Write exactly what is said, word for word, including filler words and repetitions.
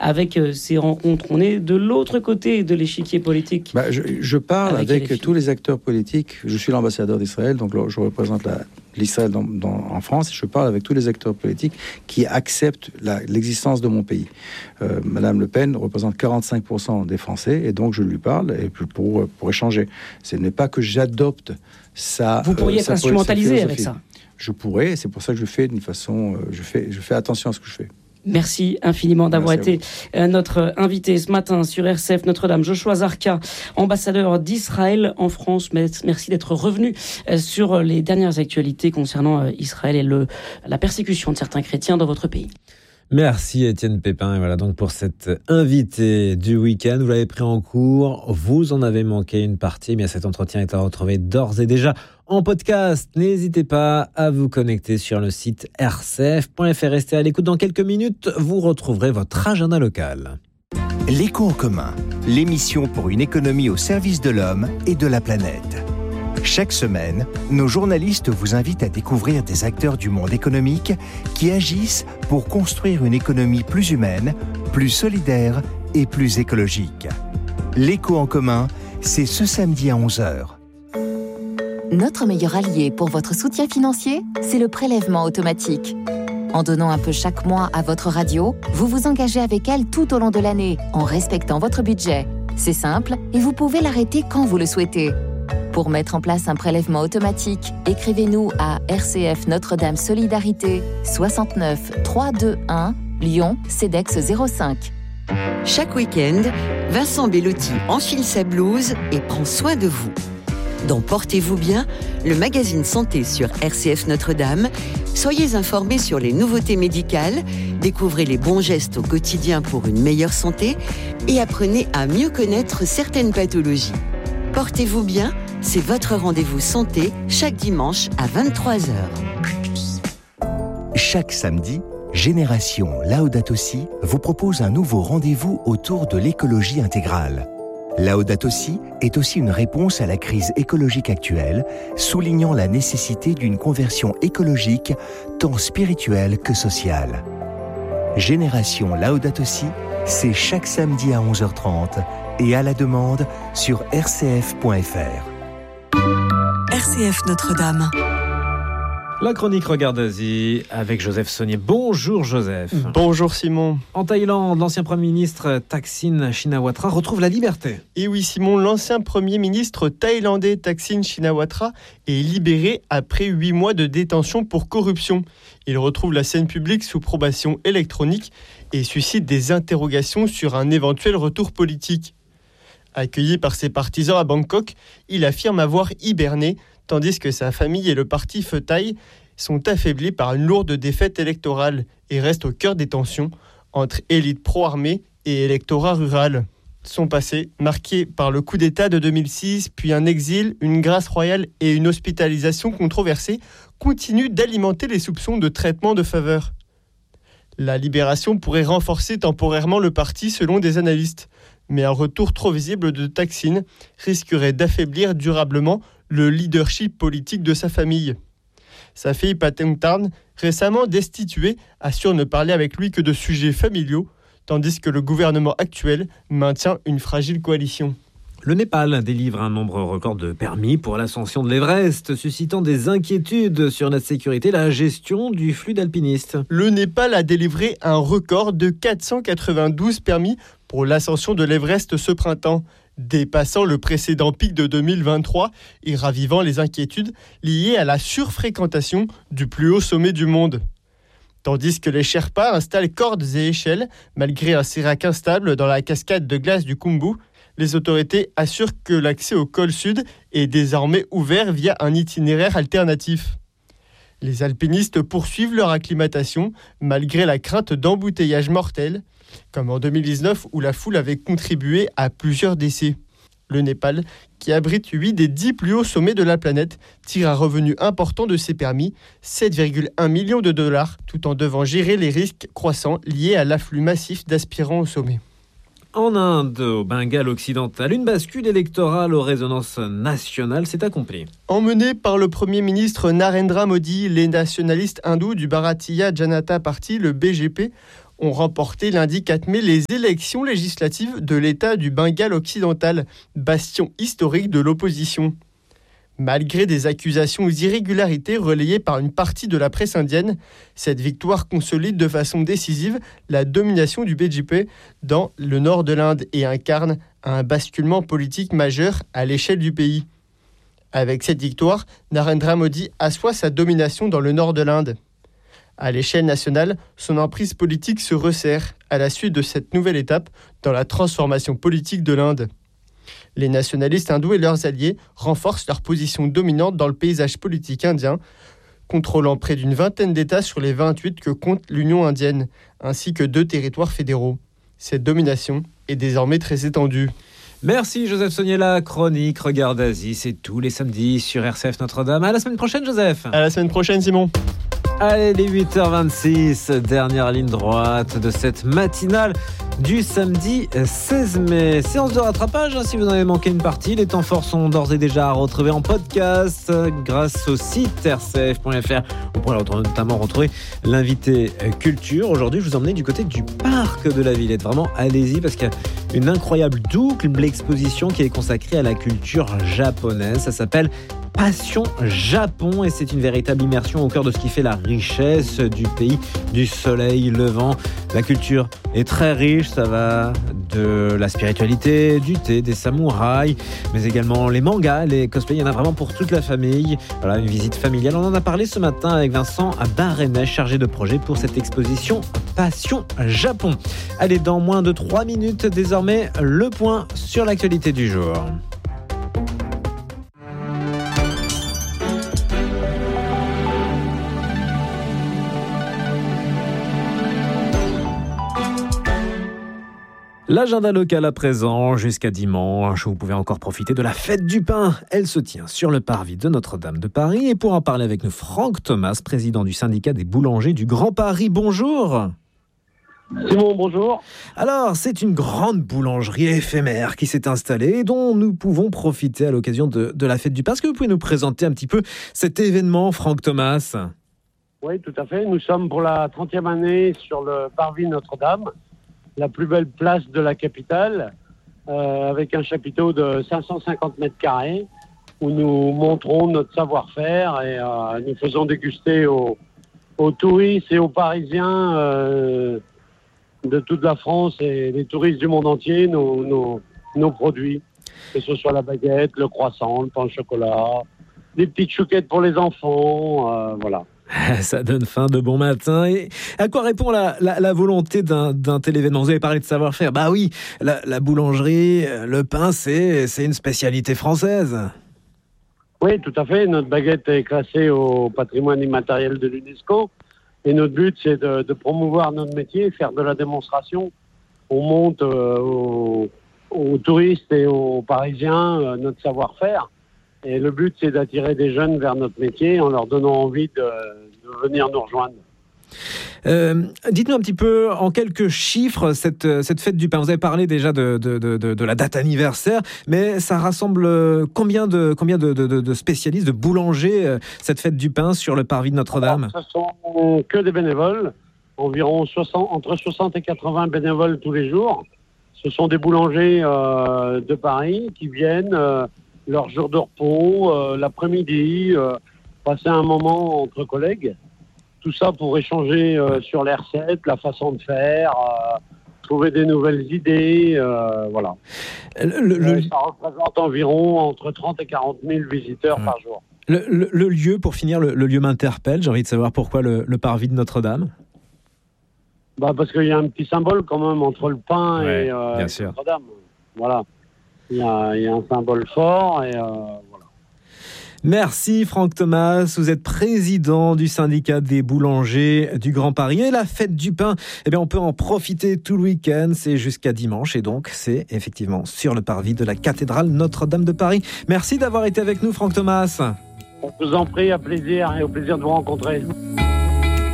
avec euh, ces rencontres. On est de l'autre côté de l'échiquier politique. Bah, je, je parle avec, avec les tous les acteurs politiques. Je suis l'ambassadeur d'Israël, donc là, je représente la, l'Israël dans, dans, en France. Je parle avec tous les acteurs politiques qui acceptent la, l'existence de mon pays. Euh, Madame Le Pen représente quarante-cinq pour cent des Français, et donc je lui parle et pour, pour échanger. Ce n'est pas que j'adopte sa Vous pourriez euh, être instrumentalisé avec ça. Je pourrais, et c'est pour ça que je fais d'une façon... Euh, je, fais, je fais attention à ce que je fais. Merci infiniment d'avoir été notre invité ce matin sur R C F Notre-Dame. Joshua Zarka, ambassadeur d'Israël en France. Merci d'être revenu sur les dernières actualités concernant Israël et le, la persécution de certains chrétiens dans votre pays. Merci Étienne Pépin. Et voilà donc pour cet invité du week-end. Vous l'avez pris en cours, vous en avez manqué une partie. Eh bien, cet entretien est à retrouver d'ores et déjà en podcast. N'hésitez pas à vous connecter sur le site r c f point f r. Restez à l'écoute. Dans quelques minutes, vous retrouverez votre agenda local. L'écho en commun, l'émission pour une économie au service de l'homme et de la planète. Chaque semaine, nos journalistes vous invitent à découvrir des acteurs du monde économique qui agissent pour construire une économie plus humaine, plus solidaire et plus écologique. L'écho en commun, c'est ce samedi à onze heures. Notre meilleur allié pour votre soutien financier, c'est le prélèvement automatique. En donnant un peu chaque mois à votre radio, vous vous engagez avec elle tout au long de l'année, en respectant votre budget. C'est simple et vous pouvez l'arrêter quand vous le souhaitez. Pour mettre en place un prélèvement automatique, écrivez-nous à R C F Notre-Dame Solidarité, soixante-neuf trois cent vingt-et-un, Lyon, CEDEX zéro cinq. Chaque week-end, Vincent Bellotti enfile sa blouse et prend soin de vous. Dans Portez-vous bien, le magazine santé sur R C F Notre-Dame, soyez informés sur les nouveautés médicales, découvrez les bons gestes au quotidien pour une meilleure santé et apprenez à mieux connaître certaines pathologies. Portez-vous bien, c'est votre rendez-vous santé chaque dimanche à vingt-trois heures. Chaque samedi, Génération Laudato Si vous propose un nouveau rendez-vous autour de l'écologie intégrale. Laudato Si est aussi une réponse à la crise écologique actuelle, soulignant la nécessité d'une conversion écologique tant spirituelle que sociale. Génération Laudato Si, c'est chaque samedi à onze heures trente et à la demande sur r c f point f r. R C F Notre-Dame. La chronique Regard d'Asie avec Joseph Saunier. Bonjour Joseph. Bonjour Simon. En Thaïlande, l'ancien Premier ministre Thaksin Shinawatra retrouve la liberté. Et oui Simon, l'ancien Premier ministre thaïlandais Thaksin Shinawatra est libéré après huit mois de détention pour corruption. Il retrouve la scène publique sous probation électronique et suscite des interrogations sur un éventuel retour politique. Accueilli par ses partisans à Bangkok, il affirme avoir hiberné, tandis que sa famille et le parti Pheu Thai sont affaiblis par une lourde défaite électorale et restent au cœur des tensions entre élite pro-armée et électorat rural. Son passé, marqué par le coup d'État de deux mille six, puis un exil, une grâce royale et une hospitalisation controversée, continue d'alimenter les soupçons de traitement de faveur. La libération pourrait renforcer temporairement le parti selon des analystes, mais un retour trop visible de Thaksin risquerait d'affaiblir durablement le leadership politique de sa famille. Sa fille Pathumthan, récemment destituée, assure ne parler avec lui que de sujets familiaux, tandis que le gouvernement actuel maintient une fragile coalition. Le Népal délivre un nombre record de permis pour l'ascension de l'Everest, suscitant des inquiétudes sur la sécurité et la gestion du flux d'alpinistes. Le Népal a délivré un record de quatre cent quatre-vingt-douze permis pour l'ascension de l'Everest ce printemps, dépassant le précédent pic de deux mille vingt-trois et ravivant les inquiétudes liées à la surfréquentation du plus haut sommet du monde. Tandis que les Sherpas installent cordes et échelles, malgré un sérac instable dans la cascade de glace du Khumbu, les autorités assurent que l'accès au col sud est désormais ouvert via un itinéraire alternatif. Les alpinistes poursuivent leur acclimatation malgré la crainte d'embouteillages mortels, comme en deux mille dix-neuf où la foule avait contribué à plusieurs décès. Le Népal, qui abrite huit des dix plus hauts sommets de la planète, tire un revenu important de ses permis, sept virgule un millions de dollars, tout en devant gérer les risques croissants liés à l'afflux massif d'aspirants au sommet. En Inde, au Bengale occidental, une bascule électorale aux résonances nationales s'est accomplie. Emmenés par le Premier ministre Narendra Modi, les nationalistes hindous du Bharatiya Janata Party, le B J P, ont remporté lundi quatre mai les élections législatives de l'État du Bengale occidental, bastion historique de l'opposition. Malgré des accusations d'irrégularité relayées par une partie de la presse indienne, cette victoire consolide de façon décisive la domination du B J P dans le nord de l'Inde et incarne un basculement politique majeur à l'échelle du pays. Avec cette victoire, Narendra Modi assoit sa domination dans le nord de l'Inde. À l'échelle nationale, son emprise politique se resserre à la suite de cette nouvelle étape dans la transformation politique de l'Inde. Les nationalistes hindous et leurs alliés renforcent leur position dominante dans le paysage politique indien, contrôlant près d'une vingtaine d'États sur les vingt-huit que compte l'Union indienne, ainsi que deux territoires fédéraux. Cette domination est désormais très étendue. Merci Joseph Soniela, chronique Regard d'Asie, c'est tous les samedis sur R C F Notre-Dame. À la semaine prochaine Joseph. À la semaine prochaine Simon. Allez, les huit heures vingt-six, dernière ligne droite de cette matinale du samedi seize mai. Séance de rattrapage, hein, si vous en avez manqué une partie. Les temps forts sont d'ores et déjà à retrouver en podcast grâce au site r c f point f r. Vous pourrez notamment retrouver l'invité culture. Aujourd'hui, je vous emmène du côté du parc de la Villette. Vraiment, allez-y parce qu'il y a une incroyable double exposition qui est consacrée à la culture japonaise. Ça s'appelle Passion Japon et c'est une véritable immersion au cœur de ce qui fait la richesse du pays du soleil levant. La culture est très riche, ça va de la spiritualité, du thé, des samouraïs, mais également les mangas, les cosplays, il y en a vraiment pour toute la famille. Voilà, une visite familiale. On en a parlé ce matin avec Vincent Barénet, chargé de projet pour cette exposition Passion Japon. Allez, dans moins de trois minutes, désormais, le point sur l'actualité du jour. L'agenda local à présent, jusqu'à dimanche, vous pouvez encore profiter de la fête du pain. Elle se tient sur le parvis de Notre-Dame de Paris. Et pour en parler avec nous, Franck Thomas, président du syndicat des boulangers du Grand Paris. Bonjour. Simon, bonjour. Alors, c'est une grande boulangerie éphémère qui s'est installée et dont nous pouvons profiter à l'occasion de, de la fête du pain. Est-ce que vous pouvez nous présenter un petit peu cet événement, Franck Thomas ? Oui, tout à fait. Nous sommes pour la trentième année sur le parvis Notre-Dame, la plus belle place de la capitale, euh, avec un chapiteau de cinq cent cinquante mètres carrés, où nous montrons notre savoir-faire et euh, nous faisons déguster aux, aux touristes et aux Parisiens euh, de toute la France et les touristes du monde entier nos, nos, nos produits, que ce soit la baguette, le croissant, le pain au chocolat, des petites chouquettes pour les enfants, euh, voilà. Ça donne faim de bon matin. Et à quoi répond la, la, la volonté d'un, d'un tel événement ? Vous avez parlé de savoir-faire. Bah oui, la, la boulangerie, le pain, c'est, c'est une spécialité française. Oui, tout à fait. Notre baguette est classée au patrimoine immatériel de l'UNESCO. Et notre but, c'est de, de promouvoir notre métier, faire de la démonstration. On monte euh, aux, aux touristes et aux Parisiens euh, notre savoir-faire. Et le but, c'est d'attirer des jeunes vers notre métier en leur donnant envie de, de venir nous rejoindre. Euh, dites-nous un petit peu, en quelques chiffres, cette, cette fête du pain. Vous avez parlé déjà de, de, de, de, de la date anniversaire, mais ça rassemble combien de, combien de, de, de spécialistes, de boulangers, cette fête du pain sur le parvis de Notre-Dame ? Alors, ce sont que des bénévoles, environ soixante, entre soixante et quatre-vingts bénévoles tous les jours. Ce sont des boulangers euh, de Paris qui viennent... Euh, leur jour de repos, euh, l'après-midi, euh, passer un moment entre collègues. Tout ça pour échanger euh, sur les recettes, la façon de faire, euh, trouver des nouvelles idées, euh, voilà. Le, le, euh, ça représente environ entre trente et quarante mille visiteurs mmh. par jour. Le, le, le lieu, pour finir, le, le lieu m'interpelle. J'ai envie de savoir pourquoi le, le parvis de Notre-Dame. Bah parce qu'il y a un petit symbole quand même entre le pain ouais, et euh, bien sûr. Notre-Dame. Voilà. Il y, a, il y a un symbole fort et euh, voilà. Merci Franck Thomas, vous êtes président du syndicat des boulangers du Grand Paris. Et la fête du pain, eh bien on peut en profiter tout le week-end, c'est jusqu'à dimanche et donc c'est effectivement sur le parvis de la cathédrale Notre-Dame de Paris. Merci d'avoir été avec nous Franck Thomas. Je vous en prie, à plaisir et au plaisir de vous rencontrer.